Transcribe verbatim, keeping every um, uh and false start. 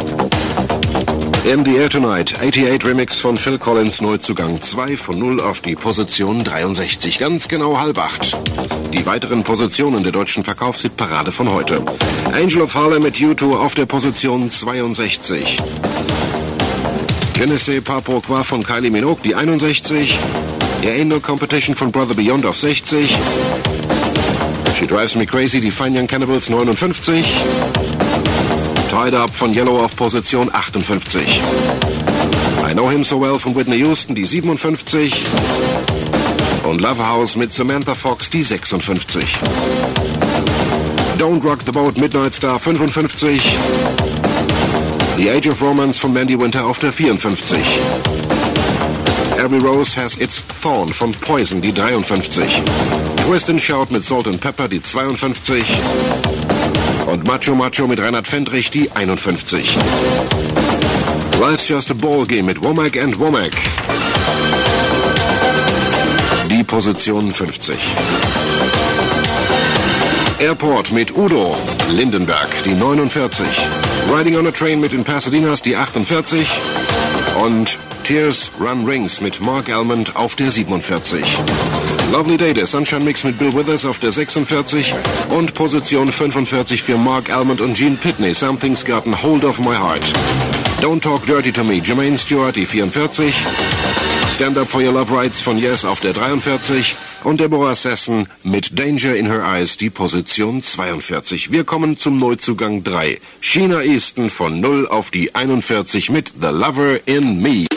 In the Air Tonight, achtundachtzig Remix von Phil Collins, Neuzugang zwei von null auf die Position dreiundsechzig, ganz genau halb acht. Die weiteren Positionen der deutschen Verkaufshitparade von heute. Angel of Harlem mit U zwei auf der Position zweiundsechzig. Je ne sais pas pourquoi von Kylie Minogue, die einundsechzig. There Ain't No Competition von Brother Beyond auf sechzig. She Drives Me Crazy, die Fine Young Cannibals, neunundfünfzig. Tied Up von Yellow auf Position achtundfünfzig. I Know Him So Well von Whitney Houston, die siebenundfünfzig. Und Love House mit Samantha Fox, die sechsundfünfzig. Don't Rock the Boat, Midnight Star, fünfundfünfzig. The Age of Romance von Mandy Winter auf der vierundfünfzig. Every Rose Has Its Thorn von Poison, die dreiundfünfzig. Twist and Shout mit Salt and Pepper, die zweiundfünfzig. Und Macho Macho mit Reinhard Fendrich, die einundfünfzig. Life's Just a Ball Game mit Womack and Womack. Die Position fünfzig. Airport mit Udo Lindenberg, die neunundvierzig. Riding on a Train mit In Pasadena's, die achtundvierzig. Und Tears Run Rings mit Mark Almond auf der siebenundvierzig. Lovely Day, der Sunshine Mix mit Bill Withers auf der sechsundvierzig. Und Position fünfundvierzig für Mark Almond und Gene Pitney, Something's Gotten Hold of My Heart. Don't Talk Dirty to Me, Jermaine Stewart, die vierundvierzig. Stand Up for Your Love Rights von Yes auf der dreiundvierzig. Und Deborah Sesson mit Danger in Her Eyes, die Position zweiundvierzig. Wir kommen zum Neuzugang drei. Sheena Easton von null auf die einundvierzig mit The Lover in Me.